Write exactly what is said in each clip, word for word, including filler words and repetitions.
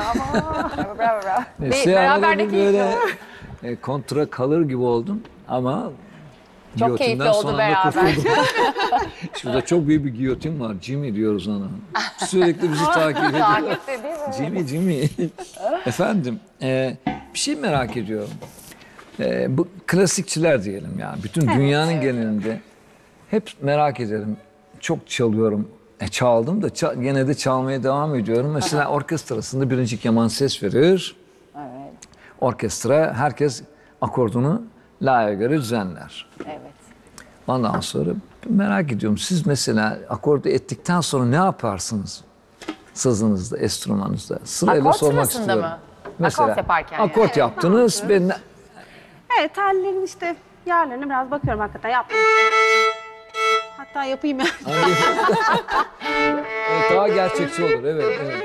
Bravo, bravo, bravo. Neyse, Bir- arada beraber de bir keyifli böyle oldu. e, kontra kalır gibi oldum ama Çok giyotinden keyifli oldu son anda beraber. kurtuldum. Şurada çok büyük bir giyotin var. Jimmy diyoruz ona. Sürekli bizi takip ediyor. Takipte değil mi? Jimmy, Jimmy. Efendim, e, bir şey merak ediyorum. E, bu klasikçiler diyelim ya. Bütün dünyanın genelinde hep merak ederim. Çok çalıyorum. E, çaldım da çal- gene de çalmaya devam ediyorum. Mesela orkestrasında birinci keman ses verir. Evet, Orkestra, herkes akordunu layığa göre düzenler. evet. Ondan sonra merak ediyorum. Siz mesela akordu ettikten sonra ne yaparsınız? Sazınızda, enstrümanınızda. Sırayla Akort sormak sırasında istiyorum. mı? Mesela, Akort yaparken yani. akort yaptınız ve ne- Evet, tellerin işte yerlerine biraz bakıyorum hakikaten yaptım. Hatta yapayım yani. Hani- Evet, daha gerçekçi olur. Evet, evet.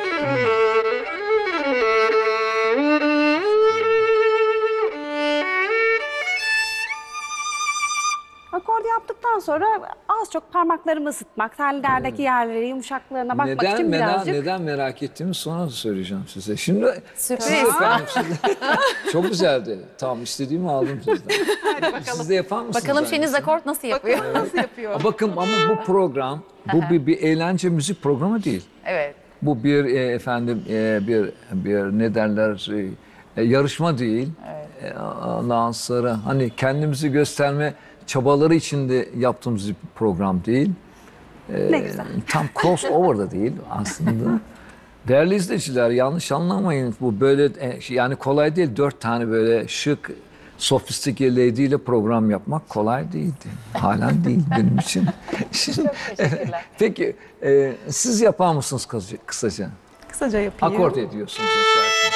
Akord yaptıktan sonra az çok parmaklarımı ısıtmak, tellerdeki yerleri, yumuşaklığına bakmak Neden, için neden, birazcık. neden merak ettiğimi sonra söyleyeceğim size. Şimdi Sürpriz. siz efendim, siz- çok güzeldi. Tamam, istediğimi aldım sizden. Siz de yapar mısınız? Bakalım aynısını? Şeniz akort nasıl yapıyor? Nasıl yapıyor? Aa, bakın ama bu program, bu bir, bir eğlence müzik programı değil. Evet. Bu bir e, efendim e, bir bir ne derler e, e, yarışma değil. E, ondan sonra hani kendimizi gösterme çabaları içinde yaptığımız bir program değil. E, Ne güzel. Tam crossover da değil aslında. Değerli izleyiciler, yanlış anlamayın, bu böyle e, yani kolay değil. Dört tane böyle şık, sofistike lady ile program yapmak kolay değildi. Halen değil benim için. Şimdi, teşekkürler. peki e, siz yapar mısınız kısaca? kısaca? Kısaca yapayım. Akort ediyorsunuz. Mesela.